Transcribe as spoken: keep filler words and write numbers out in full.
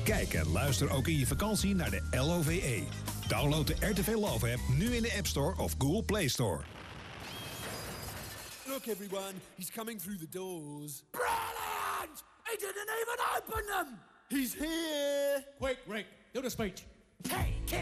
Kijk en luister ook in je vakantie naar de L O V E. Download de R T V Love app nu in de App Store of Google Play Store. Look everyone, he's coming through the doors. Brilliant! He didn't even open them! He's here! Quick, Rick, do the speech. Hey!